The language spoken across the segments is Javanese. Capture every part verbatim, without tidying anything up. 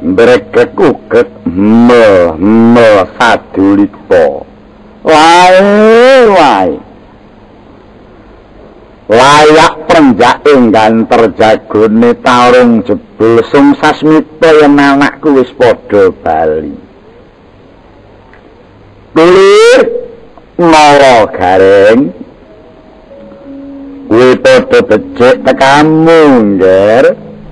Mbrekek uget me me sadulita. Wae wae. Layak prenjak enggan terjagone tarung jebul sungsasmita yen anakku wis padha bali. Kulir nara gareng kuwi padha becik tekamu ngger.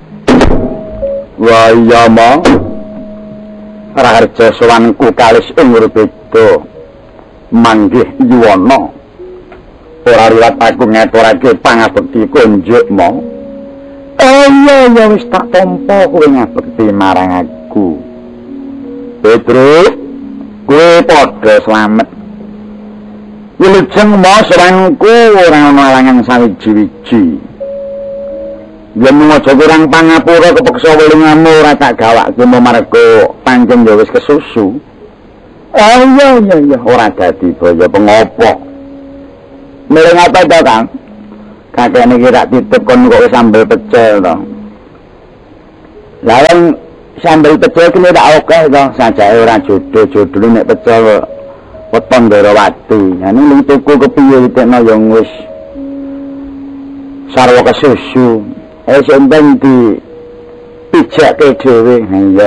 Wa iya ma raharja sowanku kalis ing Urbeda manggih yuwana. Ora liwat aku ngaturake pangabekti kunjuk mo. Eh iya ya wis tak tampa kowe ngabekti marang aku. Petrus, kowe padha slamet. Wilujeng mo sarengku ora ana alangan sawiji-wiji. Yen aja kurang pangapura kepeksa welinganmu ora tak gawake marga pancen ya wis kesusu. Oh iya iya iya ora dadi baya pengopo. Mereng apa to, Kang? Kakek niki tak titip kon kok sambel pecel to. Lah yen sambel pecel kene tak akeh to, sajake ora jodoh-jodoh nek pecel weton Darawati. Lah ning tuku kepiye ditekno ya wis sarwa kesusu. Eh sampeyan di pijake dhewe. Ha iya.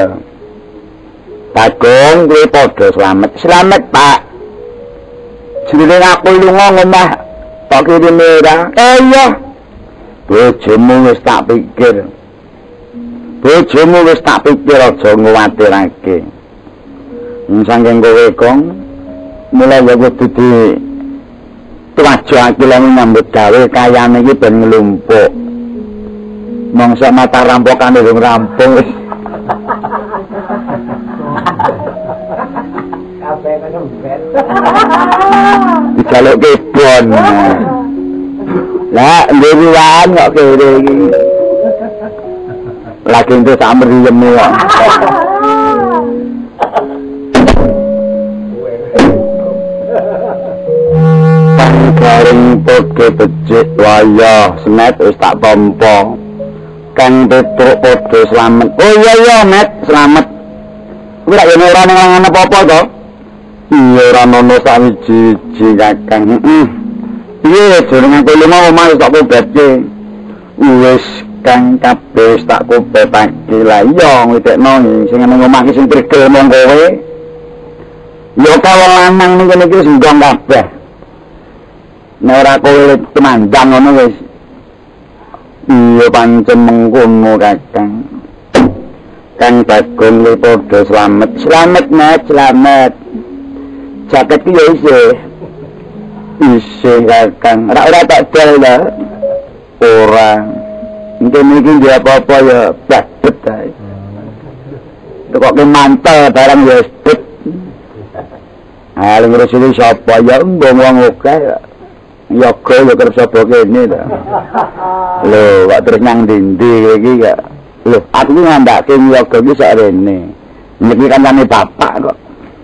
Bagong kuwi padha slamet. Slamet, Pak. Jenenge aku lunga ngomah tak kirim ora. Eh iya. Bojomu wis tak pikir. Bojomu wis tak pikir aja nguwatirake. Saking kowe kong mulai ya kudu di tuwajake lan nyambut gawe kayane iki ben nglumpuk. Mangsa mata rampokane wis rampung wis. Kabeh kembet. Dijaluk kebon. Lah ndewian kok kene iki. Lagi entuk sak mriyeme kok. Garing podo becik wayah senet wis tak tampa. Kang Petruk padha slamet. Oh iya iya Net, slamet. Kuwi rak yen ora nang apa-apa to. Iya ora ono sawiji-wiji Kakang. Heeh. Piye jeneng aku lunga omah wis tak kubetke. Wis Kang kabeh wis tak kubetake. Lah iya ngidekno sing nang omah iki sing prigel mong kowe. Ya kawon lanang ning kene iki wis nggong kabeh. Nek ora kowe temandang ngono wis. Iya pancen mengkono Kakang. Kang Bagong li padha slamet. Slamet Net, slamet. Jaket iki ya isih. Isih Kakang. Ora ora tak dol lho. Ora. Mungkin iki dia apa-apa ya badhet ae. Kok mantel barang ya sedhet. Ah ngurus iki sapa ya wong akeh. Yoga ya kerep sapa kene ta. Lho, kok terus nang ndi-ndi iki kok. Lho, aku iki ngandhake yoga iki sak rene. Niki kancane bapak kok.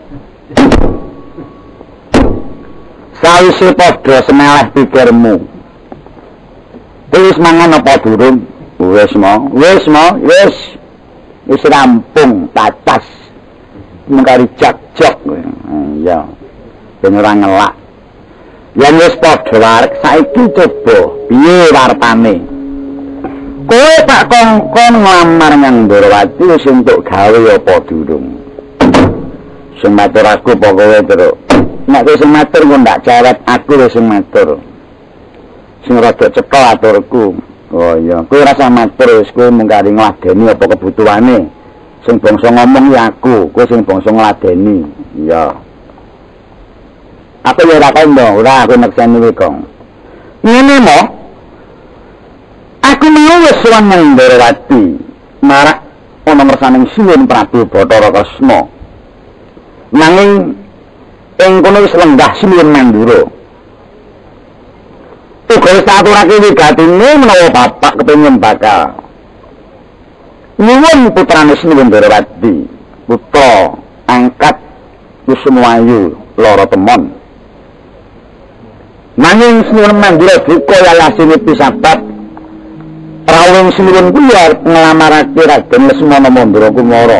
Sawise padha semeleh pikirmu. Wis mangan apa durung? Wis mo, wis mo, wis. Wis rampung tatas. Mengkari jak-jok. Iya. Ben ora ngelak. Yen wis padha warek saiki coba piye wartane. Kowe tak kongkon nglamar nang Darawati wis entuk gawe apa durung? Sing matur aku pokoke terus. Nek kowe sing matur kok ndak cewek aku wis sing matur. Sing rada cetha aturku. Oh iya, kowe rasa matur wis kowe mung kari ngladeni apa kebutuhane. Sing bangsa ngomong ya aku, kowe sing bangsa ngladeni. Iya. Apa ya ora kandha, ora aku nekseni iki, Kong. Ngene mo. Aku mau wis sowan nang Darawati. Marak ana ngersaning Siwun Prabu Bathara Kresna. Nanging ing kono wis lenggah Siwun Mandura. Uga wis aturake wigatine menawa bapak kepengin bakal nyuwun putrane Siwun Darawati, putra angkat Kusumuayu Lara Temon. Nanging Siwun Mandura duka yalasine pisabat rawuh sinuwun kuwi arep nglamarake Raden Lesmana Mandura Kumara.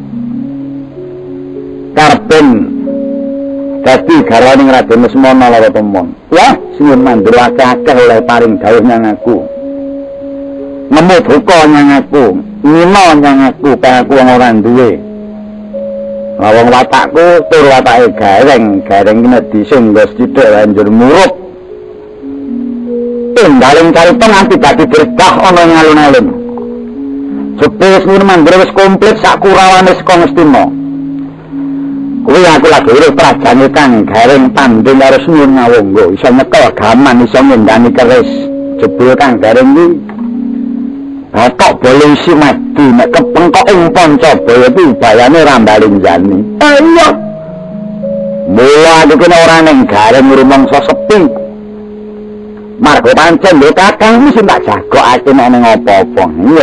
Karpen dadi garwaning Raden Lesmana lara temon. Ya, sinuwun Mandura akeh oleh paring dawuh nyang aku. Nemu buka nyang aku, ngino nyang aku kaya aku wong ora duwe. Lawang watakku tur watake gareng, gareng kene singgo sithik lanjur murup. Tenggaling carita nganti dadi berkah ana ing alun-alun. Jepes Sinuwun Mandura wis komplit sak kurawane saka Ngastina. Kuwi aku lagi urip prajane kang gareng tanding karo Sinuwun Ngawangga, iso nyekel gaman, iso ngendani keris. Jebul kang gareng iki batok boleh isi mati, nek kepengkok ing Pancabaya iki bayane ora mbalinjani. Ayo. Mula iki kene ora ning gareng rumangsa sepi. Margo pancen lho kakang mesti tak jagokake nek ning apa-apa. Iya.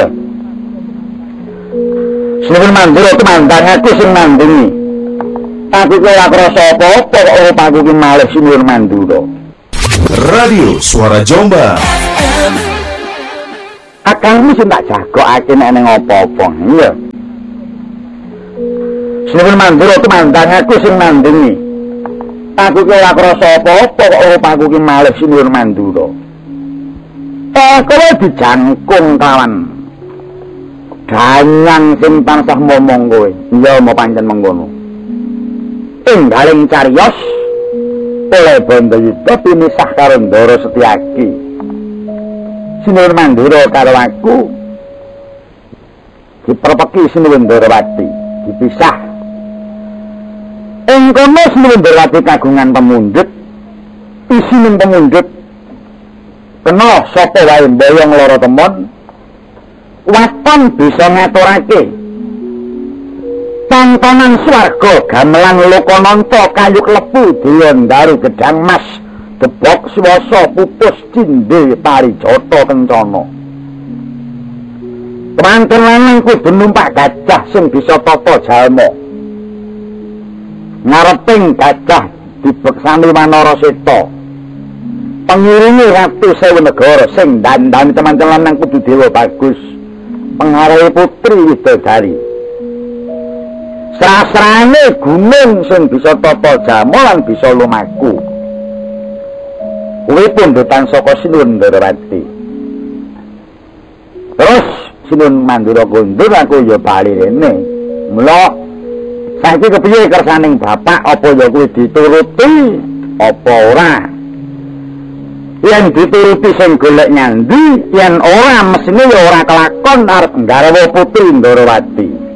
Sinuwun Mandura tumandang aku sing nandingi. Aku kok ora krasa apa-apa kok urip aku ki malih Sinuwun Mandura. Radio Suara Jombang. Kakang mesti tak jagokake nek ning apa-apa. Iya. Sinuwun Mandura tumandang aku sing nandingi. Aku ki ora krasa apa-apa kok urip aku ki malih Sinuwun Mandura. Eh kowe dijangkung kawan. Ganyang sing tansah momong kowe. Ya mau pancen mengkono. Tenggaling cariyos oleh Bandayuda pinisah karo Ndara Setyaki. Sinuwun Mandura karo aku diperpeki Sinuwun Ndarawati, dipisah. Ing kono Sinuwun Ndarawati kagungan pemundhut, isine pemundhut kena sapa wae mboyong lara temon, waton bisa ngaturake. Tontonan swarga gamelan Lokananta kayu klepu dilandari gedhang mas, debok swasa pupus cindhe parijata kencana. Kemanten lanang kudu numpak gajah sing bisa tata jalma. Ngareping gajah dibeksani Wanara Seta. Pengiringi Ratu Sewu Negara sing dandani teman-teman lanang kudu Dewa Bagus. Pengaruhi Putri Widodari. Sasrane gunung sing bisa tata jalma lan bisa lumaku. Kuwi pundutan saka Sinuwun Ndarawati. Terus Sinuwun Mandura kondur aku ya bali rene. Mula saiki kepiye kersaning bapak, apa ya kuwi dituruti apa ora? Yen dituruti sing golek nyandi, yen ora mesine ya ora kelakon arep nggarwa Putri Ndarawati.